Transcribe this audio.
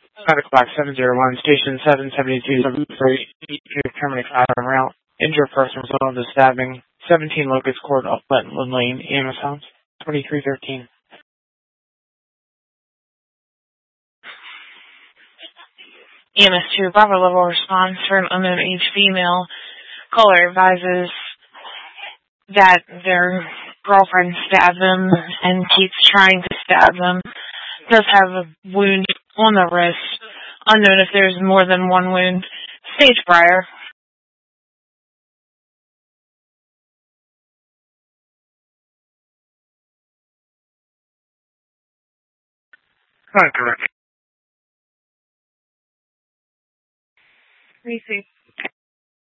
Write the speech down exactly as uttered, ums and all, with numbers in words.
five o'clock, seven zero one, station seven seventy-two, seven three, terminate on route. Injured person result of the stabbing. seventeen Locust Court off Bentwood Lane, Amazon, twenty-three thirteen. E M S two, Bravo level response for an unknown age female. Caller advises that their girlfriend stabbed them and keeps trying to stab them. Does have a wound on the wrist. Unknown if there's more than one wound. Stage prior. Correct. Three, six.